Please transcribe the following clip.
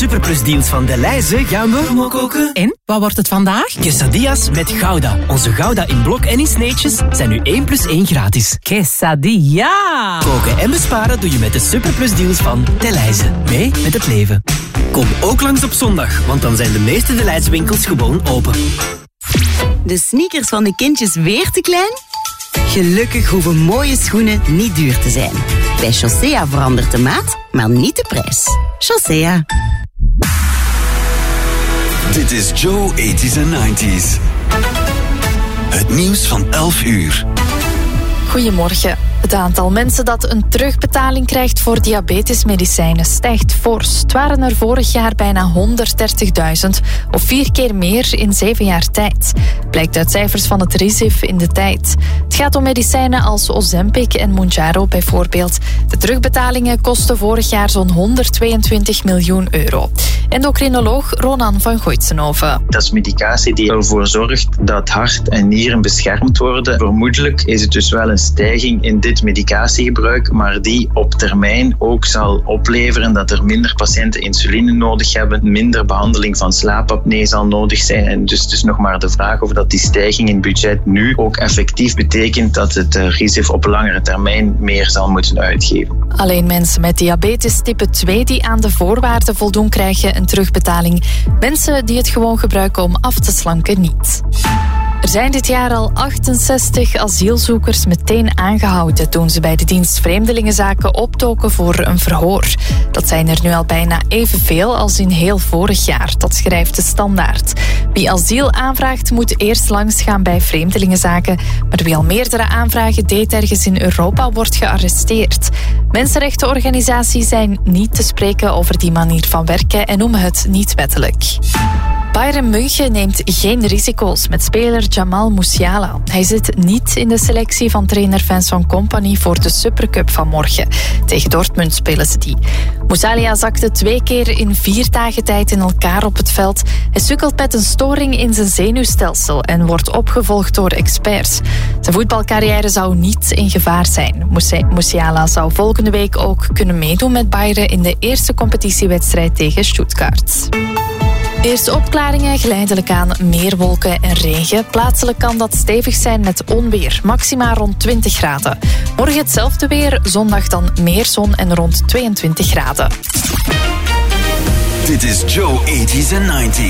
superplusdeals van Delhaize gaan we mokoken. En, wat wordt het vandaag? Quesadillas met Gouda. Onze Gouda in blok en in sneetjes zijn nu 1 + 1 gratis. Quesadilla! Koken en besparen doe je met de superplusdeals van Delhaize. Mee met het leven. Kom ook langs op zondag, want dan zijn de meeste Delhaize winkels gewoon open. De sneakers van de kindjes weer te klein? Gelukkig hoeven mooie schoenen niet duur te zijn. Bij Chaussea verandert de maat, maar niet de prijs. Chaussea. Dit is Joe 80s en 90s. Het nieuws van 11 uur. Goedemorgen. Het aantal mensen dat een terugbetaling krijgt voor diabetesmedicijnen stijgt fors. Het waren er vorig jaar bijna 130.000, of 4 keer meer in 7 jaar tijd. Blijkt uit cijfers van het RISIF in de tijd. Het gaat om medicijnen als Ozempic en Mounjaro bijvoorbeeld. De terugbetalingen kosten vorig jaar zo'n 122 miljoen euro. Endocrinoloog Ronan van Goitsenhoven. Dat is medicatie die ervoor zorgt dat hart en nieren beschermd worden. Vermoedelijk is het dus wel een stijging in dit medicatiegebruik, maar die op termijn ook zal opleveren dat er minder patiënten insuline nodig hebben, minder behandeling van slaapapnee zal nodig zijn. En dus nog maar de vraag of dat die stijging in budget nu ook effectief betekent dat het RISIF op langere termijn meer zal moeten uitgeven. Alleen mensen met diabetes type 2 die aan de voorwaarden voldoen krijgen een terugbetaling. Mensen die het gewoon gebruiken om af te slanken niet. Er zijn dit jaar al 68 asielzoekers meteen aangehouden toen ze bij de dienst Vreemdelingenzaken opdoken voor een verhoor. Dat zijn er nu al bijna evenveel als in heel vorig jaar, dat schrijft de Standaard. Wie asiel aanvraagt moet eerst langsgaan bij Vreemdelingenzaken, maar wie al meerdere aanvragen deed ergens in Europa wordt gearresteerd. Mensenrechtenorganisaties zijn niet te spreken over die manier van werken en noemen het niet wettelijk. Bayern München neemt geen risico's met speler Jamal Musiala. Hij zit niet in de selectie van trainer Vincent Kompany voor de Supercup van morgen. Tegen Dortmund spelen ze die. Musiala zakte 2 keer in 4 dagen tijd in elkaar op het veld. Hij sukkelt met een storing in zijn zenuwstelsel en wordt opgevolgd door experts. Zijn voetbalcarrière zou niet in gevaar zijn. Musiala zou volgende week ook kunnen meedoen met Bayern in de eerste competitiewedstrijd tegen Stuttgart. Eerste opklaringen, geleidelijk aan meer wolken en regen. Plaatselijk kan dat stevig zijn met onweer, maxima rond 20 graden. Morgen hetzelfde weer, zondag dan meer zon en rond 22 graden. Dit is Joe 80s en 90s.